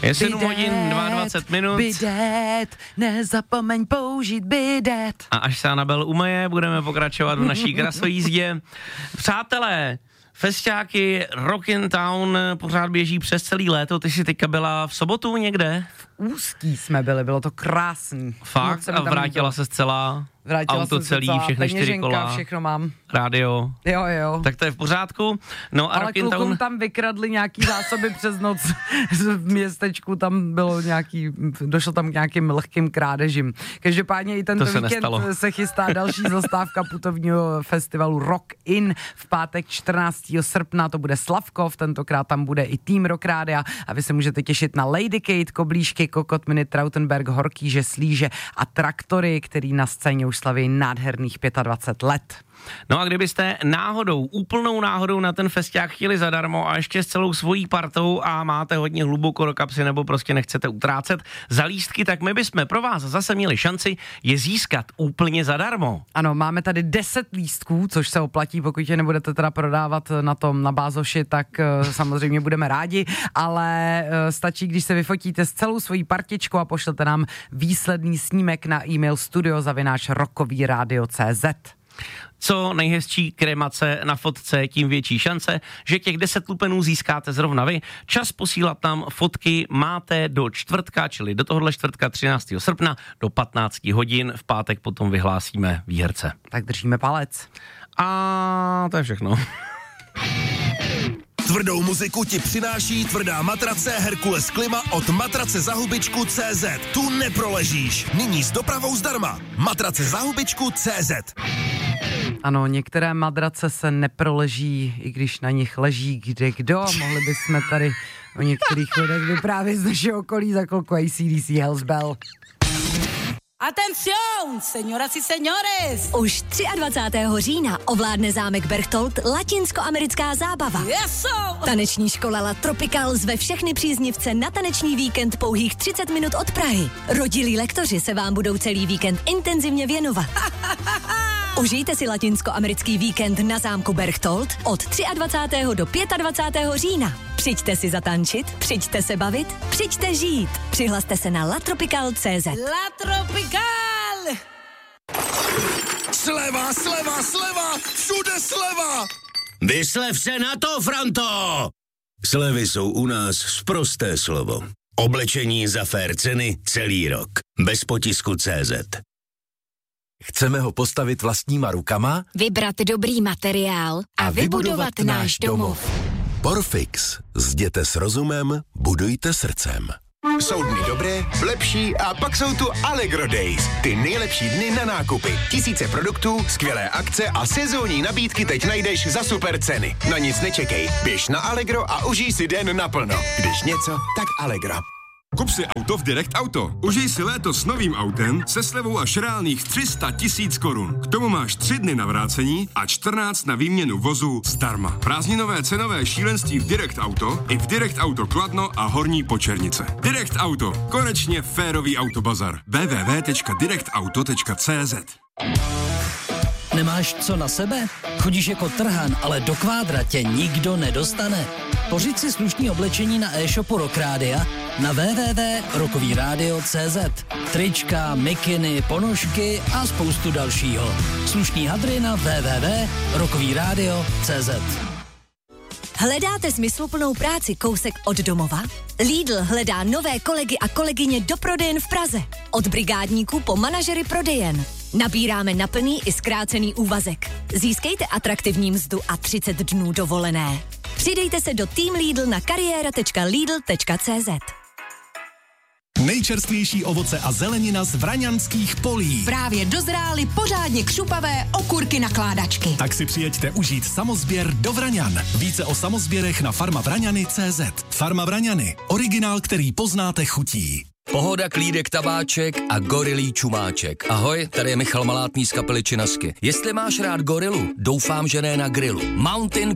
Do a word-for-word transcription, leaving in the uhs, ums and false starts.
Je sedm hodin dvacet dva minut. Bidet, nezapomeň použít bidet. A až se Anabel umeje, budeme pokračovat v naší krasojízdě. Přátelé, festiáky Rockin' Town pořád běží přes celý léto. Ty jsi teďka byla v sobotu někde? V Ústí jsme byli, bylo to krásný. Fakt? A vrátila se celá? Vrátila auto celý, celá, všechny čtyři kola, všechno mám. Rádio. Jo, jo. Tak to je v pořádku. No a ale Rockin' klukům Town... tam vykradli nějaký zásoby přes noc v městečku, tam bylo nějaký, došlo tam k nějakým lehkým krádežím. Každopádně i tento se víkend nestalo. se chystá další zastávka putovního festivalu Rock In. V pátek čtrnáctého srpna to bude Slavkov, tentokrát tam bude i tým Rock Rádia a vy se můžete těšit na Lady Kate, Koblížky, Kokotminy, Trautenberg, Horkýže, Slíže a Traktory, který na scéně už slaví nádherných dvacet pět let. No a kdybyste náhodou, úplnou náhodou na ten festiák chtěli zadarmo a ještě s celou svojí partou a máte hodně hluboko do kapsy nebo prostě nechcete utrácet za lístky, tak my bychom pro vás zase měli šanci je získat úplně zadarmo. Ano, máme tady deset lístků, což se oplatí, pokud je nebudete teda prodávat na tom na Bázoši, tak uh, samozřejmě budeme rádi, ale uh, stačí, když se vyfotíte s celou svojí partičkou a pošlete nám výsledný snímek na e-mail studio zavináč rockový rádio tečka cé zet. Co nejhezčí kremace na fotce, tím větší šance, že těch deset lupenů získáte zrovna vy. Čas posílat tam fotky máte do čtvrtka, čili do tohohle čtvrtka třináctého srpna do patnáct hodin. V pátek potom vyhlásíme výherce. Tak držíme palec. A to je všechno. Tvrdou muziku ti přináší tvrdá matrace Herkules Klima od matrace za hubičku tečka cé zet. Tu neproležíš. Nyní s dopravou zdarma. Matrace za hubičku tečka cé zet. Ano, některé madrace se neproleží, i když na nich leží kde kdo. Mohli bychom tady o některých lidech vyprávět z našeho okolí za chvilku A C D C Hells Bell. Atención, señoras y señores! Už dvacátého třetího října ovládne zámek Berchtold latinskoamerická zábava. Yes, Taneční škola La Tropical zve všechny příznivce na taneční víkend pouhých třicet minut od Prahy. Rodilí lektoři se vám budou celý víkend intenzivně věnovat. Užijte si latinskoamerický víkend na zámku Berchtold od dvacátého třetího do dvacátého pátého října. Přijďte si zatančit, přijďte se bavit, přijďte žít. Přihlaste se na latropical tečka cé zet. La Tropical! Sleva, sleva, sleva, všude sleva! Vyslev se na to, Franto! Slevy jsou u nás sprosté slovo. Oblečení za fér ceny celý rok. Bez potisku tečka cé zet. Chceme ho postavit vlastníma rukama? Vybrat dobrý materiál a, A vybudovat, vybudovat náš domov. Porfix. Zděte s rozumem, budujte srdcem. Jsou dny dobré, lepší a pak jsou tu Allegro Days. Ty nejlepší dny na nákupy. Tisíce produktů, skvělé akce a sezónní nabídky teď najdeš za super ceny. Na nic nečekej. Běž na Allegro a užij si den naplno. Když něco, tak Allegro. Kup si auto v Direct Auto. Užij si léto s novým autem se slevou až reálných tři sta tisíc korun. K tomu máš tři dny na vrácení a čtrnáct na výměnu vozu zdarma. Prázdninové cenové šílenství v Direct Auto i v Direct Auto Kladno a Horní Počernice. Direct Auto. Konečně férový autobazar. w w w tečka direct auto tečka cé zet. Nemáš co na sebe? Chodíš jako trhan, ale do kvádra tě nikdo nedostane. Pořiď si slušný oblečení na e-shopu Rock Rádia na w w w tečka rockový rádio tečka cé zet. Trička, mikiny, ponožky a spoustu dalšího. Slušný hadry na w w w tečka rockový rádio tečka cé zet. Hledáte smysluplnou práci kousek od domova? Lidl hledá nové kolegy a kolegyně do prodejen v Praze. Od brigádníků po manažery prodejen. Nabíráme na plný i zkrácený úvazek. Získejte atraktivní mzdu a třicet dnů dovolené. Přidejte se do Team Lidl na kariéra tečka lidl tečka cé zet. Nejčerstvější ovoce a zelenina z vraňanských polí. Právě dozrály pořádně křupavé okurky nakládačky. Tak si přijeďte užít samozběr do Vraňan. Více o samozběrech na farma vraňany tečka cé zet. Farma Vraňany. Originál, který poznáte chutí. Pohoda, klídek, tabáček a gorilí čumáček. Ahoj, tady je Michal Malátný z kapely Činasky. Jestli máš rád gorilu, doufám, že ne na grilu. Mountain